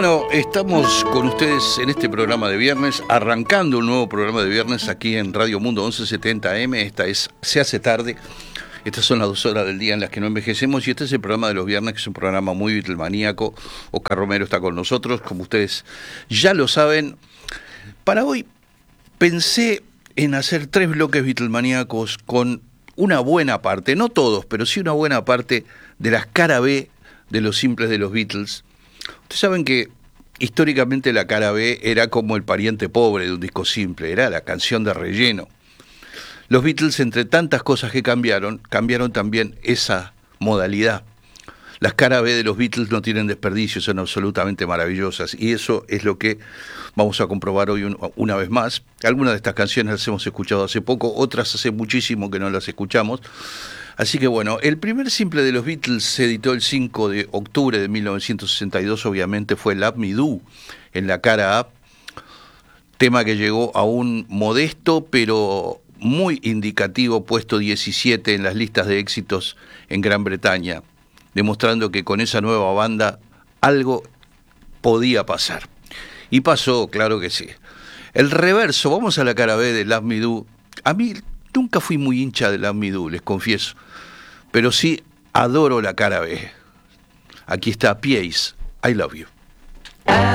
Bueno, estamos con ustedes en este programa de viernes, arrancando un nuevo programa de viernes aquí en Radio Mundo 1170 AM. Esta es Se hace tarde. Estas son las 2 horas del día en las que no envejecemos y este es el programa de los viernes, que es un programa muy Beatlemaníaco. Oscar Romero está con nosotros, como ustedes ya lo saben. Para hoy pensé en hacer 3 bloques Beatlemaníacos con una buena parte, no todos, pero sí una buena parte de las cara B de los simples de los Beatles. Ustedes saben que históricamente la cara B era como el pariente pobre de un disco simple, era la canción de relleno. Los Beatles, entre tantas cosas que cambiaron también esa modalidad. Las cara B de los Beatles no tienen desperdicio, son absolutamente maravillosas, y eso es lo que vamos a comprobar hoy una vez más. Algunas de estas canciones las hemos escuchado hace poco, otras hace muchísimo que no las escuchamos. Así que bueno, el primer simple de los Beatles se editó el 5 de octubre de 1962, obviamente fue Love Me Do, en la cara A, tema que llegó a un modesto pero muy indicativo puesto 17 en las listas de éxitos en Gran Bretaña, demostrando que con esa nueva banda algo podía pasar. Y pasó, claro que sí. El reverso, vamos a la cara B de Love Me Do. A mí nunca fui muy hincha de Love Me Do, les confieso, pero sí adoro la cara B. Aquí está P.A.'s I Love You.